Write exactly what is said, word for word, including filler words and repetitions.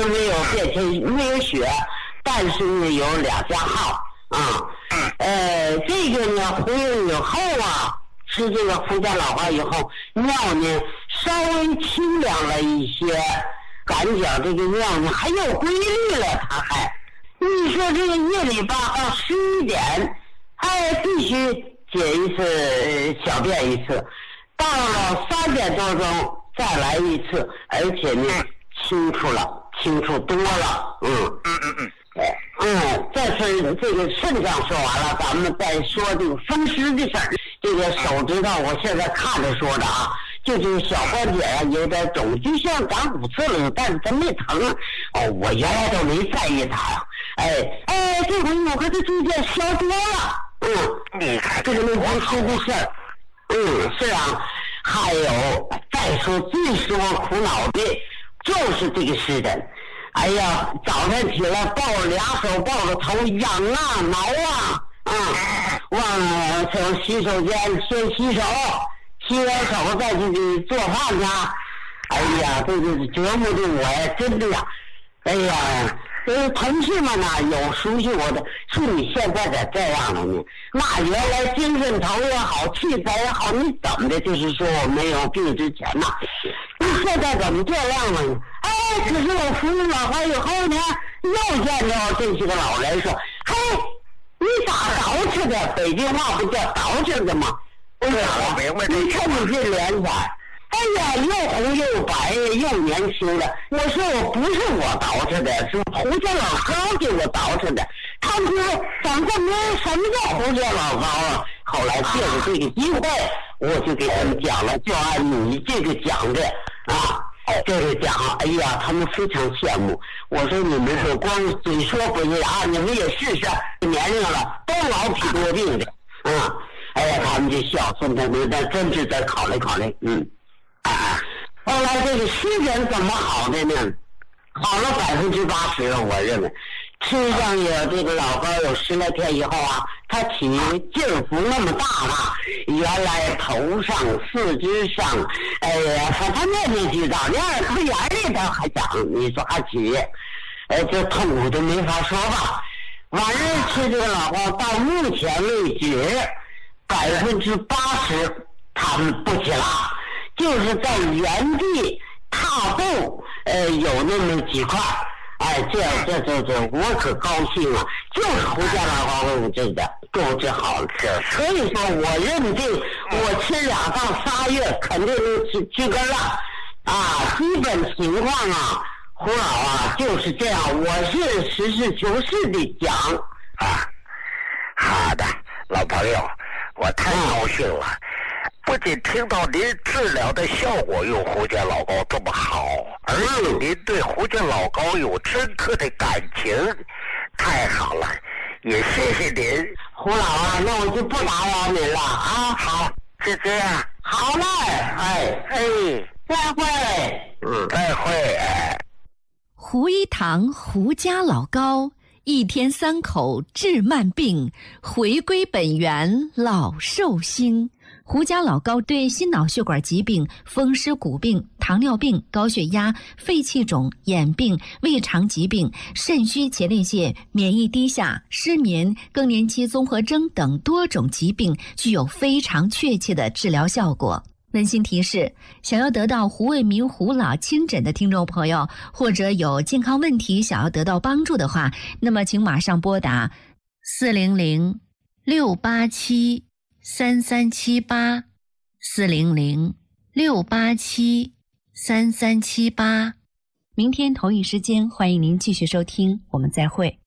是没有变成没有血，但是呢有两加号啊。呃，这个呢服用以后啊，吃这个胡椒老花以后，尿呢稍微清凉了一些，感觉这个尿呢还有规律了，它还。你说这个夜里吧到十一点，哎，必须解一次小便一次，到了三点多钟再来一次，而且呢清楚了，清楚多了，嗯嗯嗯嗯。嗯，这是这个肾脏说完了，咱们再说这个风湿的事儿。这个手指头，我现在看着说的啊，就这个小关节啊有点肿，就像长骨刺了，但是它没疼。哦，我原来都没在意它呀。哎哎，这回我和它逐渐消多了。嗯，你看这个那风湿的事儿，嗯，是啊。还有再说最使我苦恼的，就是这个湿疹。哎呀，早上起来抱着俩手抱着头痒啊挠啊，啊，忘了从洗手间先洗手，洗完手再去做饭去。哎呀，这个折磨的我呀，真的呀，哎呀，这同事们呢有熟悉我的，说你现在咋这样了呢？那原来精神头也好，气色也好，你怎么的？就是说我没有病之前呐，你现在怎么这样了呢？哎，可是我服用老花以后呢，又见着这些个老人说：“嘿，你咋捯饬的？北京话不叫捯饬的吗？”对呀，我明白。你看你这脸色，哎呀，又红又白又年轻的。我说我不是我捯饬的，是胡家老高给我捯饬的。他们说咱这没什么叫胡家老高啊。后来借着这个机会，我就给他们讲了，就按你这个讲的啊。这个讲，哎呀，他们非常羡慕。我说你们说光嘴说不行啊，你们也试试，年龄了都老体多病的，嗯，哎呀，他们就笑，说他们那真是再考虑考虑，嗯，啊，后来这个湿疹怎么好的呢？好了百分之八十了，我认为。吃上有这个老膏有十来天以后啊，它起劲儿不那么大了。原来头上、四肢上，哎呀，反正面面俱到，连耳科眼里头还长，你说还起，哎，这痛苦都没法说吧。晚上吃这个老膏，到目前为止，百分之八十他们不起了，就是在原地踏步，呃，有那么几块。哎，这这这这，我可高兴啊！就是胡家老花给我治的，给我治好了。所以说，我认定我吃两到仨月，肯定能治治根了。啊，基本情况啊，胡老啊就是这样。我是实事求是的讲啊。好的，老朋友，我太高兴了。嗯，不仅听到您治疗的效果用胡家老膏这么好，而且您对胡家老膏有深刻的感情，太好了，也谢谢您。 胡老啊，那我就不打扰您了啊。 好，就这样。 好嘞，哎哎，再会。 嗯，再会。 胡一堂胡家老膏，一天三口治慢病，回归本源老寿星。胡家老膏对心脑血管疾病、风湿骨病、糖尿病、高血压、肺气肿、眼病、胃肠疾病、肾虚前列腺、免疫低下、失眠、更年期综合征等多种疾病具有非常确切的治疗效果。温馨提示，想要得到胡卫民胡老亲诊的听众朋友，或者有健康问题想要得到帮助的话，那么请马上拨打四零零六八七三三七八四零零六八七三三七八。明天同一时间，欢迎您继续收听，我们再会。